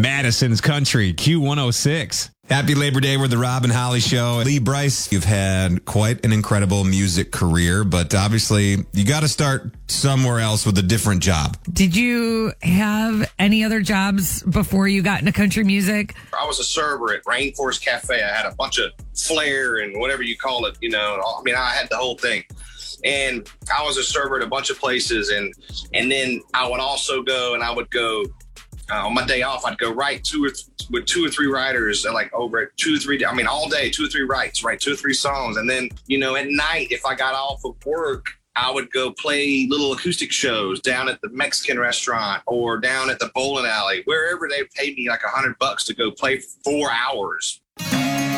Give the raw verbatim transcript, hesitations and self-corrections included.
Madison's Country, Q one oh six. Happy Labor Day. We're the Rob and Holly Show. Lee Brice, you've had quite an incredible music career, but obviously you got to start somewhere else with a different job. Did you have any other jobs before you got into country music? I was a server at Rainforest Cafe. I had a bunch of flair and whatever you call it, you know. I mean, I had the whole thing. And I was a server at a bunch of places. And, and then I would also go and I would go Uh, on my day off, I'd go write two or th- with two or three writers, like over at two or three, I mean, all day, two or three writes, write two or three songs. And then, you know, at night, if I got off of work, I would go play little acoustic shows down at the Mexican restaurant or down at the bowling alley, wherever they paid me like a hundred bucks to go play for four hours.